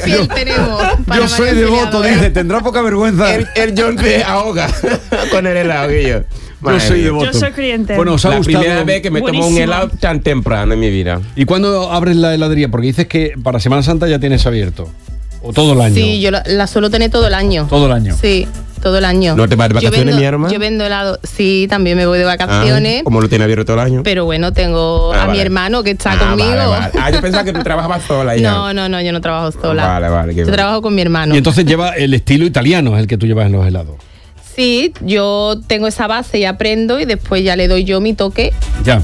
piel tenemos? Yo soy devoto, dice, tendrá poca vergüenza. El John se ahoga con el helado, Guillo. Yo soy devoto. Yo soy cliente. Bueno, ¿os ha La gustado? primera vez que me tomo un helado tan temprano en mi vida. ¿Y cuándo abres la heladería? Porque dices que para Semana Santa ya tienes abierto. ¿O todo el año? Sí, yo la suelo tener todo el año. Todo el año. Sí, todo el año. ¿No te vas de vacaciones, mi hermana? Yo vendo helado. Sí, también me voy de vacaciones. Como lo tiene abierto todo el año. Pero bueno, tengo a mi hermano que está conmigo. Vale. Yo pensaba que tú trabajabas sola ya. No, yo no trabajo sola. Vale. Yo trabajo con mi hermano. Y entonces lleva el estilo italiano, es el que tú llevas en los helados. Sí, yo tengo esa base y aprendo y después ya le doy yo mi toque. Ya.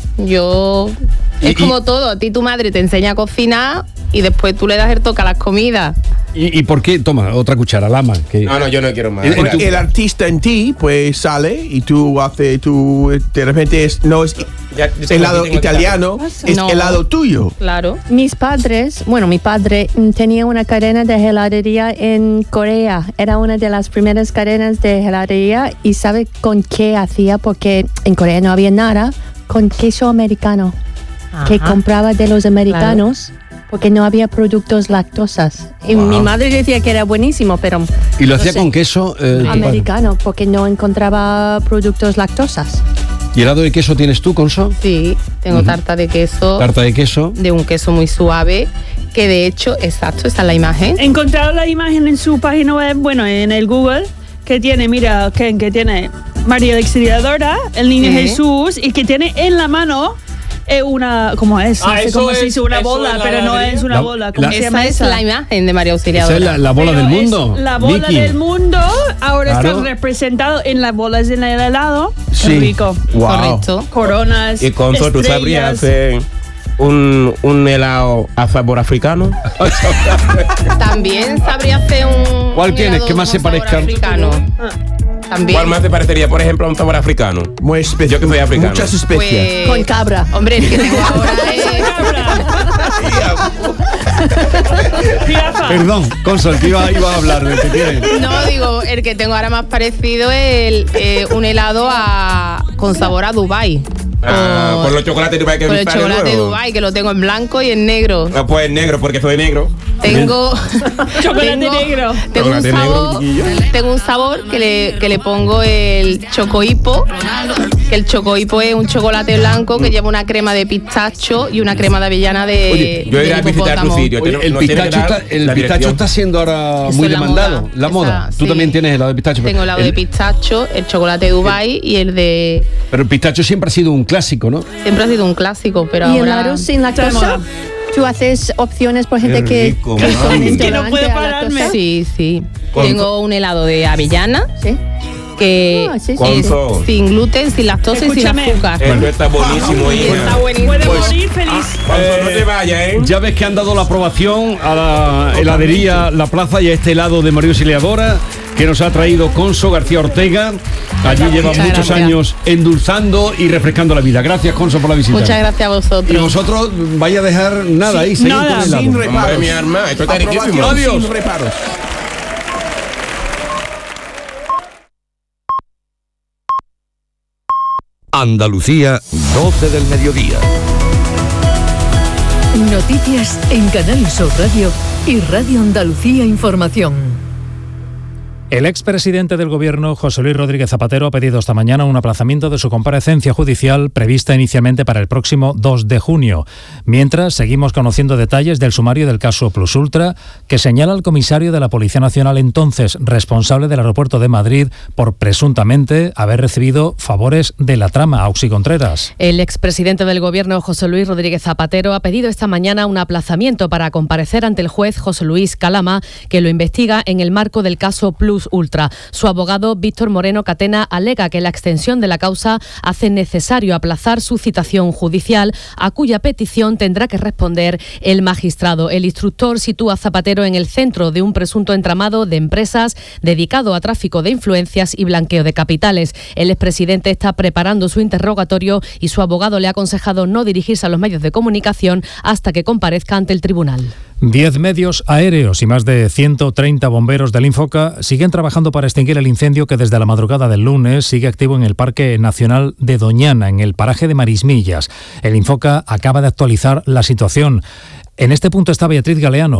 Es como todo, a ti tu madre te enseña a cocinar y después tú le das el toque a las comidas. ¿Y por qué? Toma, otra cuchara, Lama. No, yo no quiero más. El artista en ti, pues sale y tú de repente no es helado italiano, es helado tuyo. Claro. Mi padre tenía una cadena de heladería en Corea. Era una de las primeras cadenas de heladería y ¿sabe con qué hacía? Porque en Corea no había nada, con queso americano. Ajá. Que compraba de los americanos. Claro. Porque no había productos lactosas. Y mi madre decía que era buenísimo, pero... ¿Y lo hacía con queso? Americano, porque no encontraba productos lactosas. ¿Y helado de queso tienes tú, Conso? Sí, tengo tarta de queso. ¿Tarta de queso? De un queso muy suave, que de hecho, exacto, esta es la imagen. He encontrado la imagen en su página web, en el Google, que tiene, mira, que tiene María Auxiliadora, el niño Jesús, y que tiene en la mano... una, ¿cómo es? Como se dice una bola, pero no es una bola. ¿Cómo se llama esa? Es la imagen de María Auxiliadora. Esa es la bola del mundo. La bola del mundo ahora está representado en las bolas en el helado. Sí. Rico. Wow. Correcto. Coronas. Y con eso tú sabrías hacer un helado a sabor africano. También sabría hacer un. ¿Cuál tienes? ¿Qué más se parezca? Africano. También. ¿Cuál más te parecería, por ejemplo, a un sabor africano? Muy especial. Yo que soy africano. Muchas especias. Pues, con cabra. Hombre, el que tengo ahora Perdón, Conso, que iba a hablar de que tienes. No, digo, el que tengo ahora más parecido es un helado con sabor a Dubái. Con los chocolates de Dubái que con el chocolate de Dubái, que lo tengo en blanco y en negro. No, pues en negro, porque soy negro. Tengo chocolate negro. Tengo un sabor que le pongo el chocohipo, que el chocohipo es un chocolate blanco que lleva una crema de pistacho y una crema de avellana de. Oye, yo iré a visitar tu sitio. Oye, el pistacho está siendo ahora muy demandado. La moda. Tú también tienes helado de pistacho. Tengo helado de pistacho, el chocolate de Dubái y el de. Pero el pistacho siempre ha sido un clásico, ¿no? Siempre ha sido un clásico, pero ¿Y ahora. helados sin lactosa? ¿Tú haces opciones por gente que no puede pararme? Sí. Tengo un helado de avellana. Sí. Que es sin gluten, sin lactosa y sin azúcar. Esto está buenísimo, Está buenísimo. Puede morir feliz. No te vayas, Ya ves que han dado la aprobación a la heladería La Plaza y a este helado de María Auxiliadora que nos ha traído Conso García Ortega. Allí lleva muchos años endulzando y refrescando la vida. Gracias, Conso, por la visita. Muchas gracias a vosotros. Y vosotros vaya a dejar nada ahí, seguir con el helado. Sin reparos. Mi arma, esto está riquísimo. Sin reparos. Andalucía, 12 del mediodía. Noticias en Canal Sur Radio y Radio Andalucía Información. El expresidente del Gobierno, José Luis Rodríguez Zapatero, ha pedido esta mañana un aplazamiento de su comparecencia judicial prevista inicialmente para el próximo 2 de junio. Mientras, seguimos conociendo detalles del sumario del caso Plus Ultra, que señala al comisario de la Policía Nacional, entonces responsable del aeropuerto de Madrid, por presuntamente haber recibido favores de la trama. Auxi Contreras. El expresidente del Gobierno, José Luis Rodríguez Zapatero, ha pedido esta mañana un aplazamiento para comparecer ante el juez José Luis Calama, que lo investiga en el marco del caso Plus Ultra. Su abogado, Víctor Moreno Catena, alega que la extensión de la causa hace necesario aplazar su citación judicial, a cuya petición tendrá que responder el magistrado. El instructor sitúa a Zapatero en el centro de un presunto entramado de empresas dedicado a tráfico de influencias y blanqueo de capitales. El expresidente está preparando su interrogatorio y su abogado le ha aconsejado no dirigirse a los medios de comunicación hasta que comparezca ante el tribunal. 10 medios aéreos y más de 130 bomberos del Infoca siguen trabajando para extinguir el incendio que desde la madrugada del lunes sigue activo en el Parque Nacional de Doñana, en el paraje de Marismillas. El Infoca acaba de actualizar la situación. En este punto está Beatriz Galeano.